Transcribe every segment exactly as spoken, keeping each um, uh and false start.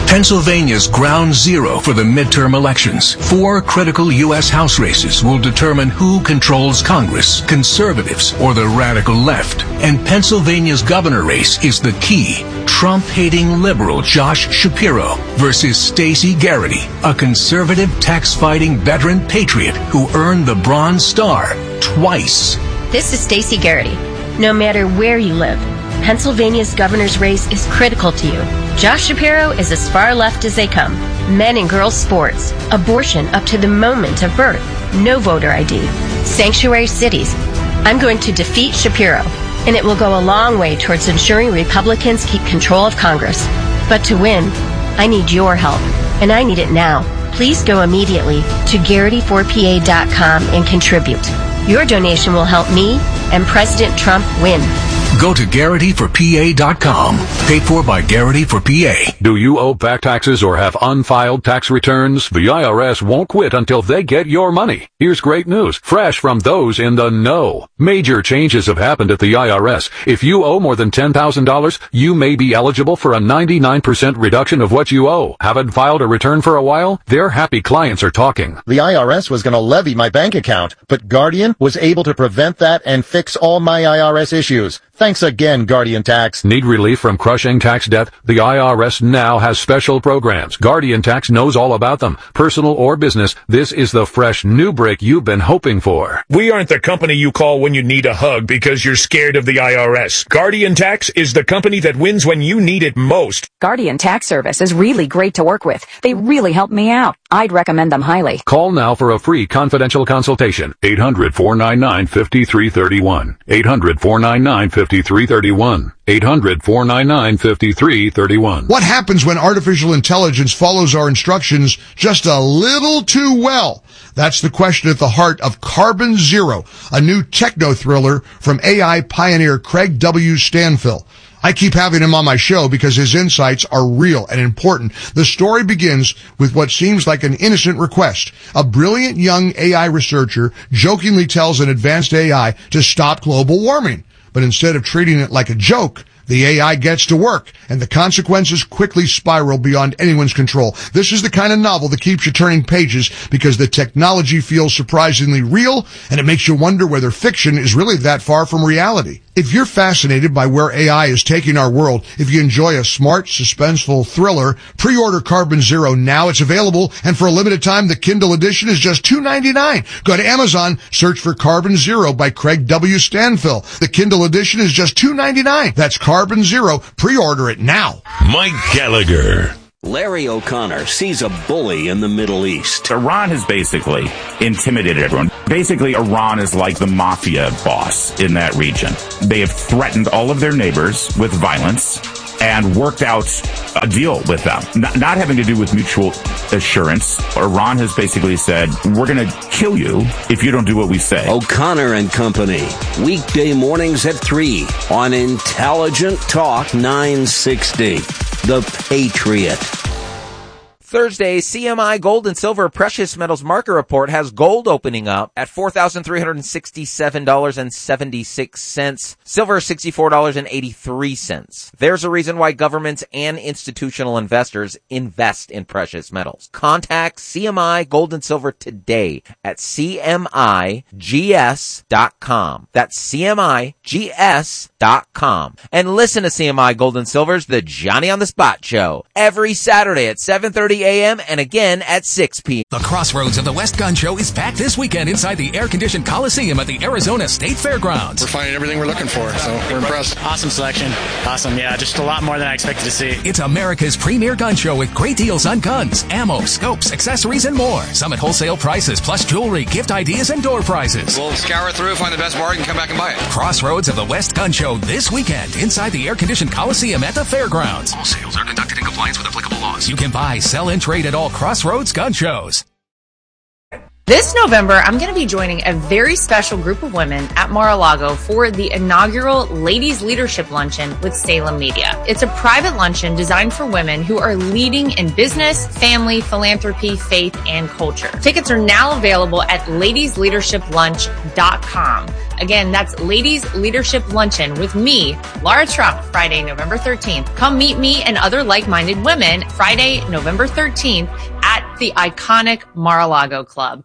Pennsylvania's ground zero for the midterm elections. Four critical U S House races will determine who controls Congress, conservatives or the radical left. And Pennsylvania's governor race is the key. Trump-hating liberal Josh Shapiro versus Stacey Garrity, a conservative tax-fighting veteran patriot who earned the Bronze Star twice. This is Stacey Garrity. No matter where you live, Pennsylvania's governor's race is critical to you. Josh Shapiro is as far left as they come. Men and girls sports, abortion up to the moment of birth, no voter I D, sanctuary cities. I'm going to defeat Shapiro, and it will go a long way towards ensuring Republicans keep control of Congress. But to win, I need your help, and I need it now. Please go immediately to Garrity four P A dot com and contribute. Your donation will help me and President Trump win. Go to Garrity for P A dot com. Paid for by Garrity for P A. Do you owe back taxes or have unfiled tax returns? The I R S won't quit until they get your money. Here's great news, fresh from those in the know. Major changes have happened at the I R S. If you owe more than ten thousand dollars, you may be eligible for a ninety-nine percent reduction of what you owe. Haven't filed a return for a while? Their happy clients are talking. The I R S was going to levy my bank account, but Guardian was able to prevent that and fix all my I R S issues. Thanks again, Guardian Tax. Need relief from crushing tax debt? The I R S now has special programs. Guardian Tax knows all about them. Personal or business, this is the fresh new break you've been hoping for. We aren't the company you call when you need a hug because you're scared of the I R S. Guardian Tax is the company that wins when you need it most. Guardian Tax Service is really great to work with. They really helped me out. I'd recommend them highly. Call now for a free confidential consultation. eight hundred, four nine nine, five three three one. eight hundred, four nine nine, five three three one. eight hundred, four nine nine, five three three one. What happens when artificial intelligence follows our instructions just a little too well? That's the question at the heart of Carbon Zero, a new techno-thriller from A I pioneer Craig W. Stanfill. I keep having him on my show because his insights are real and important. The story begins with what seems like an innocent request. A brilliant young A I researcher jokingly tells an advanced A I to stop global warming. But instead of treating it like a joke, the A I gets to work, and the consequences quickly spiral beyond anyone's control. This is the kind of novel that keeps you turning pages because the technology feels surprisingly real, and it makes you wonder whether fiction is really that far from reality. If you're fascinated by where A I is taking our world, if you enjoy a smart, suspenseful thriller, pre-order Carbon Zero now. It's available, and for a limited time, the Kindle edition is just two ninety-nine. Go to Amazon, search for Carbon Zero by Craig W. Stanfill. The Kindle edition is just two ninety-nine. That's Carbon Zero. Pre-order it now. Mike Gallagher. Larry O'Connor sees a bully in the Middle East. Iran has basically intimidated everyone. Basically, Iran is like the mafia boss in that region. They have threatened all of their neighbors with violence and worked out a deal with them. Not, not having to do with mutual assurance. Iran has basically said, we're going to kill you if you don't do what we say. O'Connor and Company. Weekday mornings at three on Intelligent Talk nine sixty. The Patriot. Thursday, C M I Gold and Silver Precious Metals Market Report has gold opening up at four thousand three hundred sixty-seven dollars and seventy-six cents. Silver, sixty-four dollars and eighty-three cents. There's a reason why governments and institutional investors invest in precious metals. Contact C M I Gold and Silver today at C M I G S dot com. That's C M I G S dot com. And listen to C M I Gold and Silver's The Johnny on the Spot Show every Saturday at seven thirty a.m. and again at six p.m. The Crossroads of the West Gun Show is back this weekend inside the air-conditioned Coliseum at the Arizona State Fairgrounds. We're finding everything we're looking for, so we're impressed. Awesome selection. Awesome, yeah, just a lot more than I expected to see. It's America's premier gun show with great deals on guns, ammo, scopes, accessories, and more. Some at wholesale prices, plus jewelry, gift ideas, and door prizes. We'll scour through, find the best bargain, come back and buy it. Crossroads of the West Gun Show this weekend inside the air-conditioned Coliseum at the Fairgrounds. All sales are conducted in compliance with applicable laws. You can buy, sell, and trade at all Crossroads gun shows. This November, I'm going to be joining a very special group of women at Mar-a-Lago for the inaugural Ladies Leadership Luncheon with Salem Media. It's a private luncheon designed for women who are leading in business, family, philanthropy, faith, and culture. Tickets are now available at ladies leadership lunch dot com. Again, that's Ladies Leadership Luncheon with me, Laura Trump, Friday, November thirteenth. Come meet me and other like-minded women Friday, November thirteenth at the iconic Mar-a-Lago Club.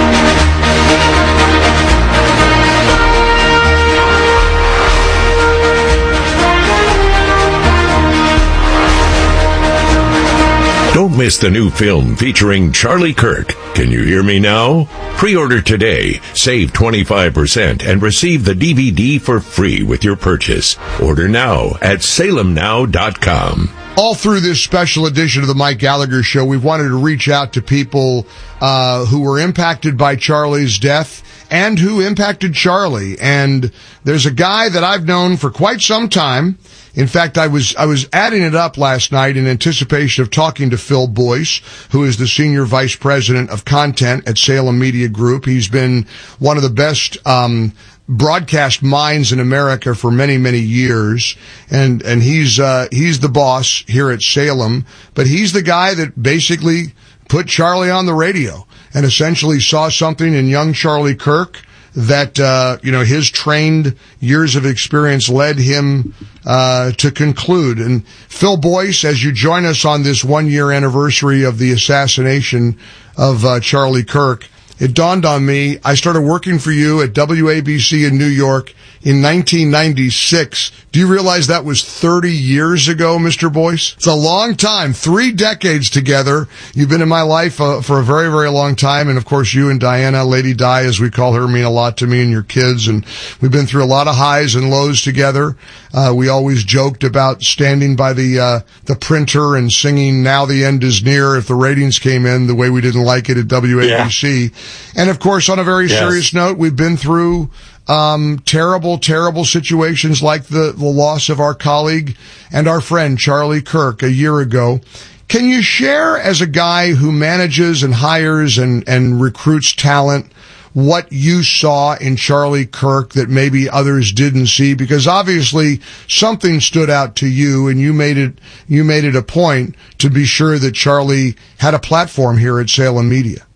Don't miss the new film featuring Charlie Kirk. Can you hear me now? Pre-order today, save twenty-five percent, and receive the D V D for free with your purchase. Order now at salem now dot com. All through this special edition of the Mike Gallagher Show, we've wanted to reach out to people uh, who were impacted by Charlie's death and who impacted Charlie. And there's a guy that I've known for quite some time. In fact, I was I was adding it up last night in anticipation of talking to Phil Boyce, who is the Senior Vice President of Content at Salem Media Group. He's been one of the best um broadcast minds in America for many, many years. And and he's uh he's the boss here at Salem. But he's the guy that basically put Charlie on the radio and essentially saw something in young Charlie Kirk that, uh, you know, his trained years of experience led him, uh, to conclude. And Phil Boyce, as you join us on this one year anniversary of the assassination of, uh, Charlie Kirk, it dawned on me, I started working for you at W A B C in New York in nineteen ninety-six. Do you realize that was thirty years ago, Mister Boyce? It's a long time. Three decades together. You've been in my life uh, for a very, very long time. And, of course, you and Diana, Lady Di, as we call her, mean a lot to me and your kids. And we've been through a lot of highs and lows together. Uh, we always joked about standing by the uh the printer and singing "Now the End is Near" if the ratings came in the way we didn't like it at W A B C. Yeah. And, of course, on a very yes. serious note, we've been through um terrible, terrible situations like the, the loss of our colleague and our friend Charlie Kirk a year ago. Can you share, as a guy who manages and hires and, and recruits talent, what you saw in Charlie Kirk that maybe others didn't see? Because obviously something stood out to you, and you made it, you made it a point to be sure that Charlie had a platform here at Salem Media.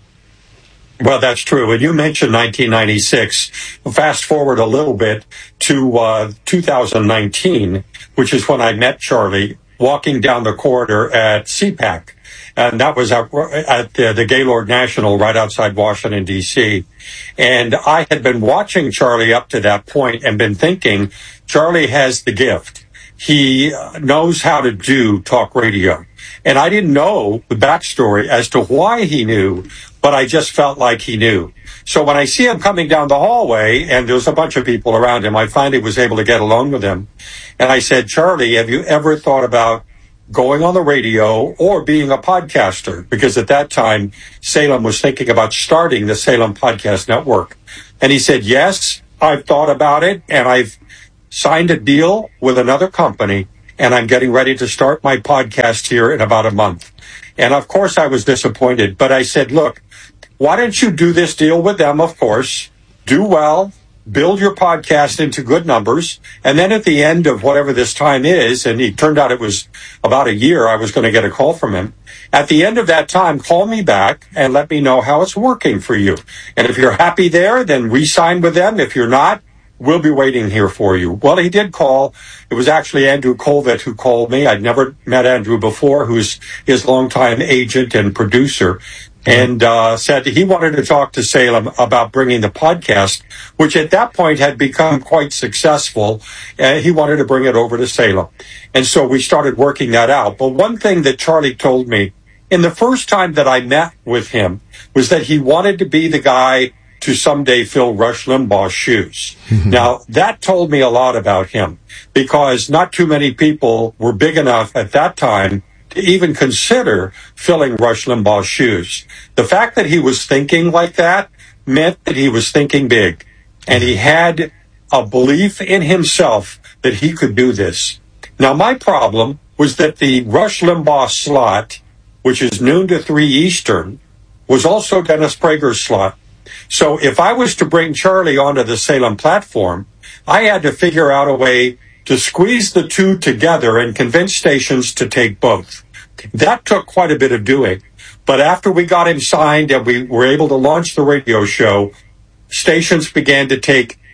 Well, that's true. And you mentioned nineteen ninety-six. Fast forward a little bit to uh two thousand nineteen, which is when I met Charlie walking down the corridor at C PAC. And that was at, at the, the Gaylord National right outside Washington, D C. And I had been watching Charlie up to that point and been thinking, Charlie has the gift. He knows how to do talk radio. And I didn't know the backstory as to why he knew, but I just felt like he knew. So when I see him coming down the hallway, and there's a bunch of people around him, I finally was able to get alone with him. And I said, Charlie, have you ever thought about going on the radio or being a podcaster? Because at that time, Salem was thinking about starting the Salem Podcast Network. And he said, yes, I've thought about it, and I've signed a deal with another company, and I'm getting ready to start my podcast here in about a month. And of course I was disappointed, but I said, look, why don't you do this deal with them, of course, do well, build your podcast into good numbers, and then at the end of whatever this time is, and it turned out it was about a year, I was going to get a call from him. At the end of that time, call me back and let me know how it's working for you. And if you're happy there, then re-sign with them. If you're not, we'll be waiting here for you. Well, he did call. It was actually Andrew Colvett who called me. I'd never met Andrew before, who's his longtime agent and producer, and uh said he wanted to talk to Salem about bringing the podcast, which at that point had become quite successful, and he wanted to bring it over to Salem. And so we started working that out. But one thing that Charlie told me in the first time that I met with him was that he wanted to be the guy to someday fill Rush Limbaugh's shoes. Now, that told me a lot about him, because not too many people were big enough at that time to even consider filling Rush Limbaugh's shoes. The fact that he was thinking like that meant that he was thinking big, and he had a belief in himself that he could do this. Now, my problem was that the Rush Limbaugh slot, which is noon to three Eastern, was also Dennis Prager's slot. So if I was to bring Charlie onto the Salem platform, I had to figure out a way to squeeze the two together and convince stations to take both. That took quite a bit of doing. But after we got him signed and we were able to launch the radio show, stations began to take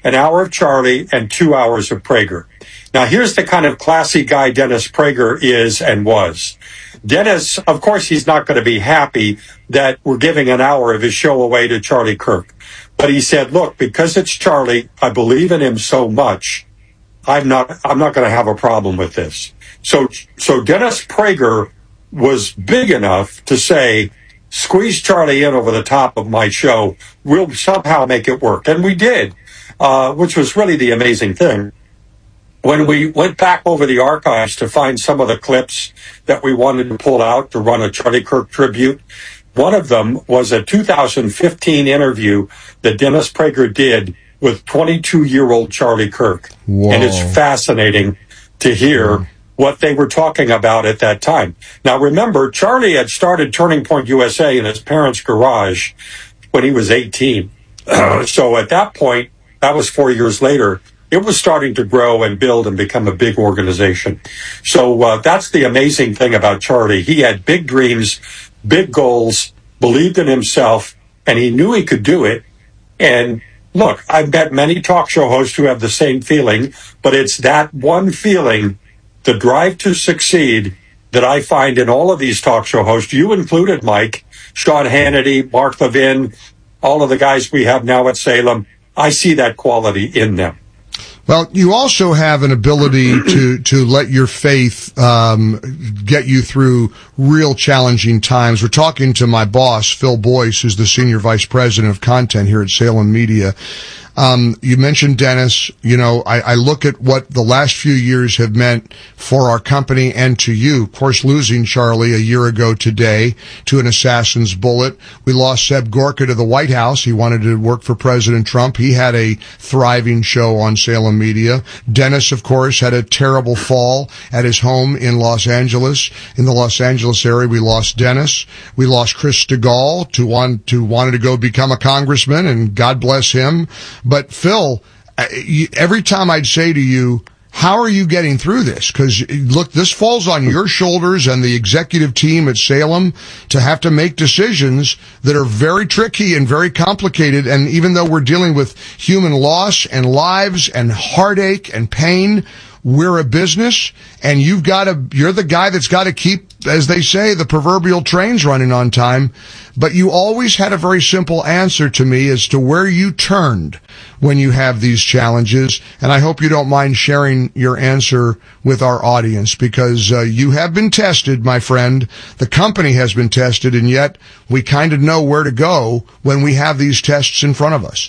an hour of Charlie and two hours of Prager. Now, here's the kind of classy guy Dennis Prager is and was. Dennis, of course, he's not going to be happy that we're giving an hour of his show away to Charlie Kirk. But he said, look, because it's Charlie, I believe in him so much, I'm not, I'm not going to have a problem with this. So, so Dennis Prager was big enough to say, squeeze Charlie in over the top of my show. We'll somehow make it work. And we did, uh, which was really the amazing thing. When we went back over the archives to find some of the clips that we wanted to pull out to run a Charlie Kirk tribute, one of them was a two thousand fifteen interview that Dennis Prager did with twenty-two-year-old Charlie Kirk. Whoa. And it's fascinating to hear Whoa. what they were talking about at that time. Now, remember, Charlie had started Turning Point U S A in his parents' garage when he was eighteen. Uh, so at that point, that was four years later, it was starting to grow and build and become a big organization. So uh, that's the amazing thing about Charlie. He had big dreams, big goals, believed in himself, and he knew he could do it. And look, I've met many talk show hosts who have the same feeling, but it's that one feeling, the drive to succeed, that I find in all of these talk show hosts, you included, Mike, Sean Hannity, Mark Levin, all of the guys we have now at Salem. I see that quality in them. Well, you also have an ability to, to let your faith, um, get you through real challenging times. We're talking to my boss, Phil Boyce, who's the Senior Vice President of Content here at Salem Media. Um, you mentioned Dennis. You know, I, I look at what the last few years have meant for our company and to you. Of course, losing Charlie a year ago today to an assassin's bullet. We lost Seb Gorka to the White House. He wanted to work for President Trump. He had a thriving show on Salem Media. Dennis, of course, had a terrible fall at his home in Los Angeles. In the Los Angeles area, we lost Dennis. We lost Chris Stigall to want, to wanted to go become a congressman, and God bless him. But Phil, every time I'd say to you, how are you getting through this? Because, look, this falls on your shoulders and the executive team at Salem to have to make decisions that are very tricky and very complicated. And even though we're dealing with human loss and lives and heartache and pain, we're a business, and you've got to, you're the guy that's got to keep, as they say, the proverbial trains running on time. But you always had a very simple answer to me as to where you turned when you have these challenges. And I hope you don't mind sharing your answer with our audience, because uh, you have been tested, my friend. The company has been tested, and yet we kind of know where to go when we have these tests in front of us.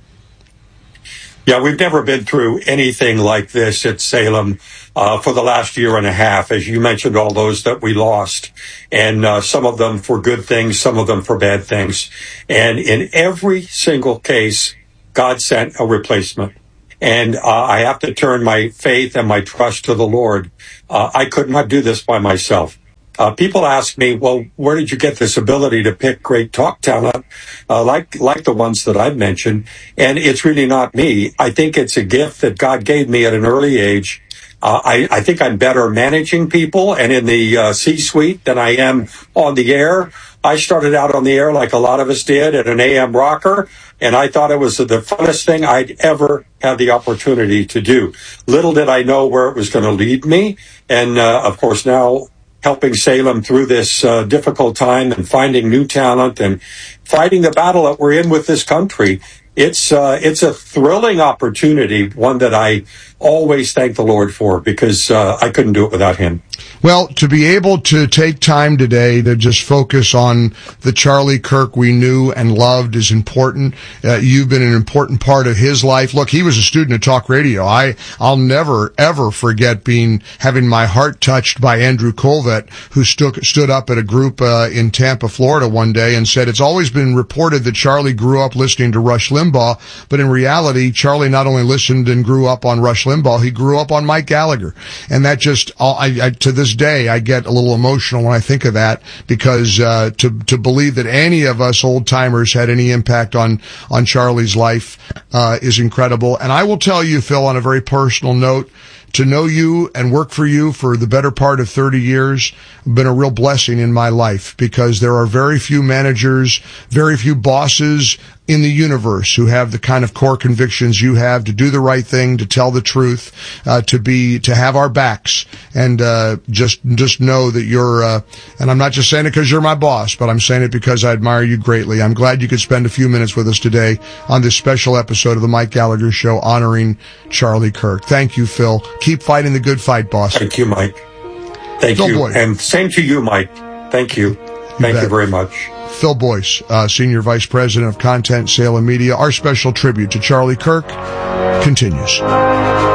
Yeah, we've never been through anything like this at Salem uh, for the last year and a half. As you mentioned, all those that we lost, and uh, some of them for good things, some of them for bad things. And in every single case, God sent a replacement. And uh, I have to turn my faith and my trust to the Lord. Uh, I could not do this by myself. Uh, people ask me, well, where did you get this ability to pick great talk talent, uh, like, like the ones that I've mentioned? And it's really not me. I think it's a gift that God gave me at an early age. Uh, I, I think I'm better managing people and in the uh, C-suite than I am on the air. I started out on the air like a lot of us did at an A M rocker, and I thought it was the funnest thing I'd ever had the opportunity to do. Little did I know where it was going to lead me. And, uh, of course, now helping Salem through this uh, difficult time and finding new talent and fighting the battle that we're in with this country. It's uh, it's a thrilling opportunity, one that I always thank the Lord for, because uh, I couldn't do it without him. Well, to be able to take time today to just focus on the Charlie Kirk we knew and loved is important. Uh, you've been an important part of his life. Look, he was a student at talk radio. I, I'll never, ever forget being, having my heart touched by Andrew Colvett, who stood, stood up at a group, uh, in Tampa, Florida one day and said, it's always been reported that Charlie grew up listening to Rush Limbaugh, but in reality, Charlie not only listened and grew up on Rush Limbaugh, he grew up on Mike Gallagher. And that just, I, I, to this day, I get a little emotional when I think of that, because uh, to to believe that any of us old timers had any impact on on Charlie's life uh, is incredible. And I will tell you, Phil, on a very personal note, to know you and work for you for the better part of thirty years been a real blessing in my life, because there are very few managers, very few bosses in the universe who have the kind of core convictions you have to do the right thing, to tell the truth, uh, to be, to have our backs, and, uh, just, just know that you're, uh, and I'm not just saying it because you're my boss, but I'm saying it because I admire you greatly. I'm glad you could spend a few minutes with us today on this special episode of the Mike Gallagher Show honoring Charlie Kirk. Thank you, Phil. Keep fighting the good fight, boss. Thank you, Mike. Thank Phil you. Boyce. And same to you, Mike. Thank you. Thank you, you very much. Phil Boyce, uh, Senior Vice President of Content, Salem Media. Our special tribute to Charlie Kirk continues.